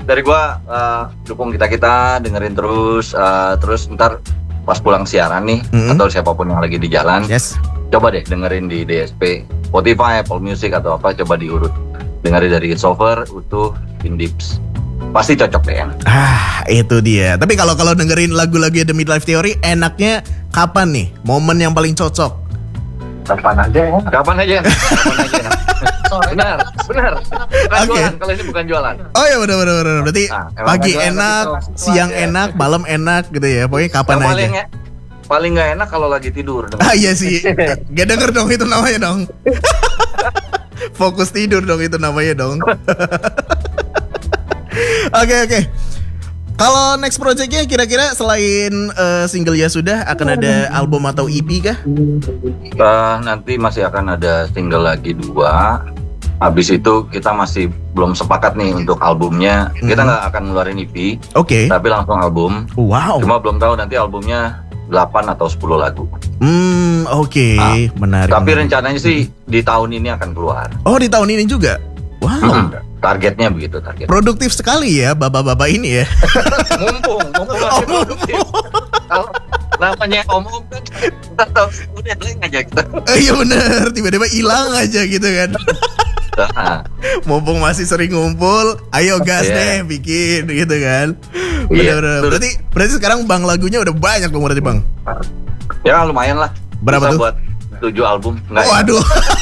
dari gua dukung kita dengerin terus ntar pas pulang siaran nih atau siapapun yang lagi di jalan, coba deh dengerin di DSP, Spotify, Apple Music atau apa, coba diurut dengerin dari It's Over, Utuh, Indips. Pasti cocok deh ya. Itu dia. Tapi kalau dengerin lagu-lagu The Midlife Theory, enaknya kapan nih? Momen yang paling cocok? Kapan aja. Benar. Oke. Kalau ini bukan jualan. Oh ya benar. Berarti pagi enak, siang enak, malam enak gitu ya. Pokoknya kapan aja. Paling nggak enak kalau lagi tidur. Iya sih. Gak denger dong itu namanya dong. Fokus tidur dong itu namanya dong. Oke. Kalau next projectnya kira-kira selain single Ya Sudah akan ada album atau EP kah? Nanti masih akan ada single lagi 2. Habis itu kita masih belum sepakat nih untuk albumnya. Kita nggak akan ngeluarin EP. Oke. Tapi langsung album. Wow. Cuma belum tahu nanti albumnya 8 atau 10 lagu. Oke. Menarik. Tapi rencananya sih di tahun ini akan keluar. Oh, di tahun ini juga? Wow. Targetnya begitu, target. Produktif sekali ya bapak-bapak ini ya. mumpung masih produktif. Kalau namanya om kan atau udah leng aja kita. Iya benar, tiba-tiba hilang aja gitu kan. Mumpung masih sering ngumpul, ayo gas deh bikin gitu kan. Benar. Berarti sekarang Bang lagunya udah banyak dong berarti Bang. Ya lumayan lah. Berapa tuh? Buat 7 album. Waduh.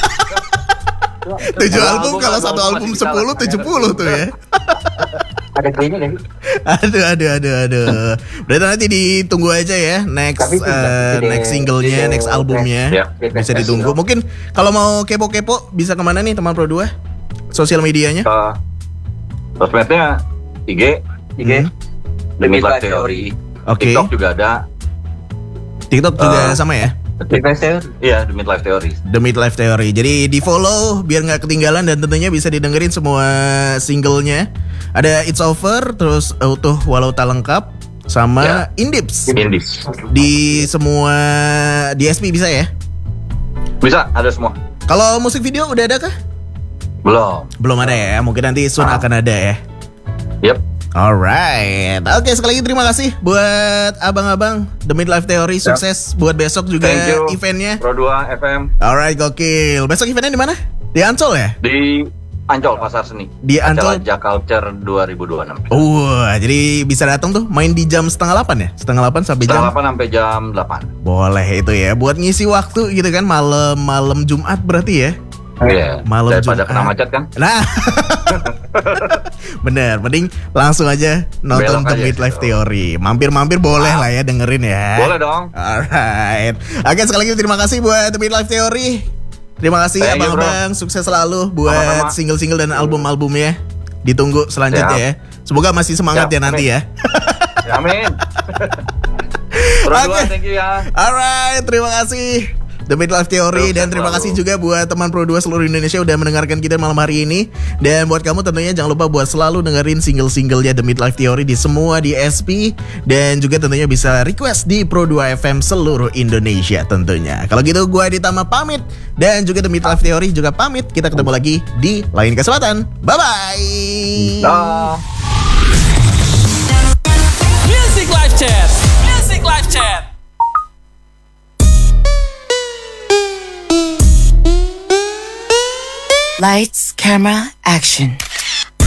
7 album kalau satu album 10 70 tuh ya. Ada kayaknya deh. Aduh. Berarti nanti ditunggu aja ya next singlenya, next albumnya. Bisa ditunggu. Mungkin kalau mau kepo-kepo bisa kemana nih teman Pro 2? Sosial medianya? Sosmednya IG, The Midlife Theory. TikTok juga ada. TikTok juga sama ya? Iya, The Midlife Theory. The Midlife Theory. Jadi di follow biar nggak ketinggalan dan tentunya bisa didengerin semua singlenya. Ada It's Over, terus Utuh Walau Tak Lengkap, sama Indips. Di semua DSP bisa ya? Bisa, ada semua. Kalau musik video udah ada kah? Belum ada ya. Mungkin nanti soon akan ada ya. Yep. Alright. Oke, sekali lagi terima kasih buat abang-abang The Midlife Theory. Sukses buat besok juga eventnya. Pro 2 FM. Alright, gokil. Besok eventnya di mana? Di Ancol ya? Di Ancol, Pasar Seni. Di Ancol. Jaculture 2026. Jadi bisa datang tuh main di jam 7:30 ya? 7:30 sampai jam 7:30 sampai jam 8. Boleh itu ya, buat ngisi waktu gitu kan, malam Jumat berarti ya? Iya, malam daripada kena macet kan. Nah, bener, mending langsung aja nonton The Midlife Theory. Mampir-mampir boleh lah ya, dengerin ya. Boleh dong. Alright. Oke, sekali lagi terima kasih buat The Midlife Theory. Terima kasih abang-abang, sukses selalu buat single-single dan album-albumnya. Ditunggu selanjutnya ya. Semoga masih semangat ya nanti ya. Amin. Oke, thank you ya. Alright, terima kasih The Midlife Theory. Dan terima kasih juga buat teman Pro 2 seluruh Indonesia udah mendengarkan kita malam hari ini. Dan buat kamu tentunya jangan lupa buat selalu dengerin single-singlenya The Midlife Theory di semua DSP. Dan juga tentunya bisa request di Pro 2 FM seluruh Indonesia tentunya. Kalau gitu gue Ditama pamit. Dan juga The Midlife Theory juga pamit. Kita ketemu lagi di lain kesempatan. Bye-bye. Music Live Chat. Lights, camera, action.